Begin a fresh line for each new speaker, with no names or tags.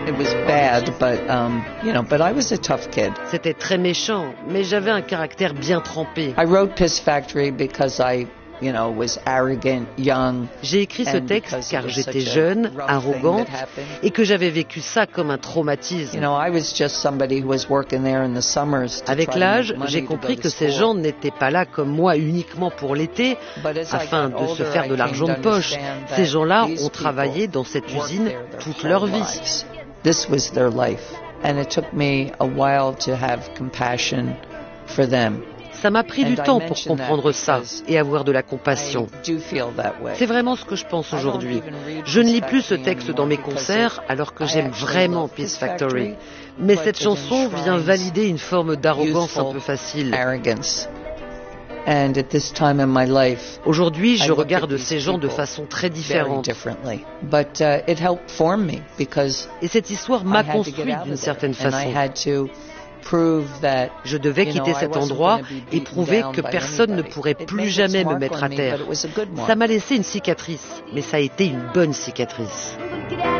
It was bad, but I was a tough kid.
C'était très méchant, mais j'avais un caractère bien trempé.
I wrote Piss Factory because I was arrogant, young.
J'ai écrit ce texte car j'étais jeune, arrogante, et que j'avais vécu ça comme un traumatisme. Avec l'âge, j'ai compris que ces gens n'étaient pas là comme moi uniquement pour l'été, afin de se faire de l'argent de poche. Ces gens-là ont travaillé dans cette usine toute leur vie.
This was their life, and it took me a while to have compassion for them.
Ça m'a pris du temps pour comprendre ça et avoir de la compassion. C'est vraiment ce que je pense aujourd'hui. Je ne lis plus ce texte dans mes concerts alors que j'aime vraiment Piss Factory. Mais cette chanson vient valider une forme d'arrogance un peu facile. Aujourd'hui, je regarde ces gens de façon très différente. Et cette histoire m'a construit d'une certaine façon. Je devais quitter cet endroit et prouver que personne ne pourrait plus jamais me mettre à terre. Ça m'a laissé une cicatrice, mais ça a été une bonne cicatrice.